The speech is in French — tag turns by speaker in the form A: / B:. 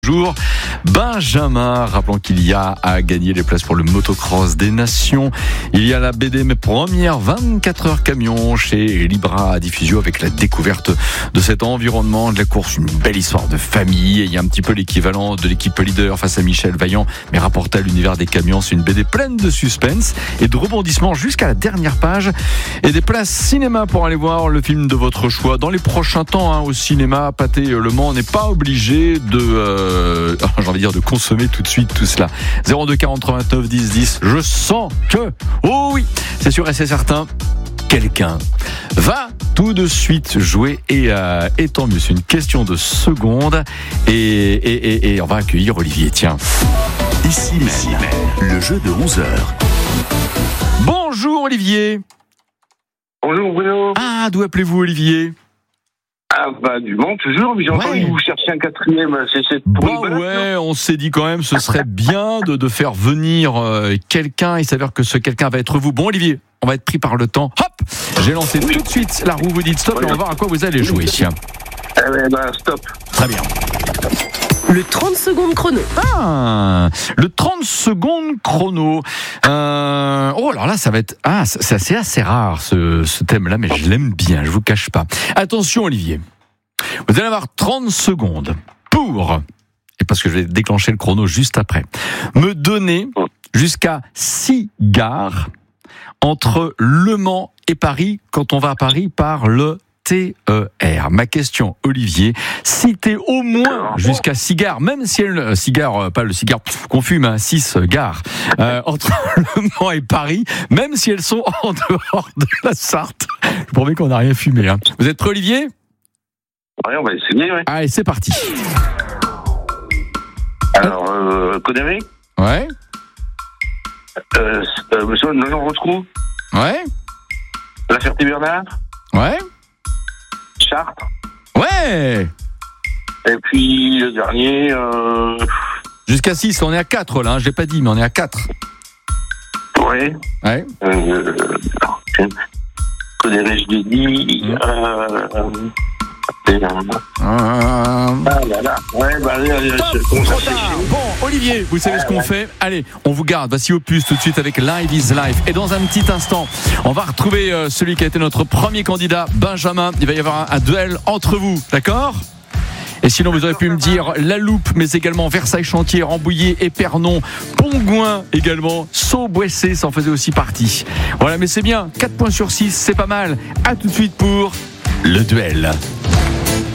A: Bonjour Benjamin, rappelons qu'il y a à gagner les places pour le motocross des nations. Il y a la BD Mes premières 24 heures camion chez Libra Diffusio avec la découverte de cet environnement de la course, une belle histoire de famille. Et il y a un petit peu l'équivalent de l'équipe leader face à Michel Vaillant, mais rapporté à l'univers des camions. C'est une BD pleine de suspense et de rebondissements jusqu'à la dernière page. Et des places cinéma pour aller voir le film de votre choix dans les prochains temps au cinéma. Pathé Le Mans n'est pas obligé de j'ai envie de dire de consommer tout de suite tout cela. 02 40 89 10 10. Je sens que, oh oui, c'est sûr et c'est certain, quelqu'un va tout de suite jouer et tant mieux. C'est une question de secondes et on va accueillir Olivier. Tiens.
B: Ici même, le jeu de 11h.
A: Bonjour Olivier.
C: Bonjour Bruno.
A: Ah, d'où appelez-vous Olivier?
C: Du Mans toujours, mais j'ai entendu que vous cherchiez un quatrième. C'est pour une bonne affaire.
A: On s'est dit quand même ce serait bien de faire venir quelqu'un. Il s'avère que ce quelqu'un va être vous. Bon Olivier, on va être pris par le temps. Hop, j'ai lancé tout de suite la roue, vous dites stop et on va voir à quoi vous allez jouer.
C: Stop.
A: Très bien.
D: Le 30 secondes chrono.
A: Le 30 secondes chrono. Alors là, ça va être... c'est assez rare ce thème-là, mais je l'aime bien, je vous cache pas. Attention Olivier, vous allez avoir 30 secondes pour, et parce que je vais déclencher le chrono juste après, me donner jusqu'à 6 gares entre Le Mans et Paris, quand on va à Paris par le TER. Ma question, Olivier, citez au moins jusqu'à 6 gares, même si elles, pas le cigare qu'on fume, 6 gares entre Le Mans et Paris, même si elles sont en dehors de la Sarthe. Je promets qu'on n'a rien fumé. Vous êtes prêt, Olivier?
C: Ouais, on va essayer, ouais.
A: Allez, c'est parti.
C: Alors, Connery.
A: Ouais.
C: Monsieur Nogent-Rotrou.
A: Ouais.
C: La Ferté-Bernard.
A: Ouais.
C: Chartres.
A: Ouais.
C: Et puis le dernier.
A: Jusqu'à 6, on est à 4 là, je l'ai pas dit, mais on est à 4.
C: Ouais.
A: Ouais.
C: Connery, je l'ai dit.
A: Bon, Olivier, vous savez ce qu'on fait? Allez, on vous garde. Voici Opus tout de suite avec Live is Life. Et dans un petit instant, on va retrouver celui qui a été notre premier candidat, Benjamin. Il va y avoir un duel entre vous, d'accord? Et sinon, vous aurez pu me dire La Loupe, mais également Versailles-Chantier, Rambouillet, Épernon, Pongouin également, Sceaux-Boissé, ça en faisait aussi partie. Voilà, mais c'est bien, 4 points sur 6, c'est pas mal. À tout de suite pour le duel.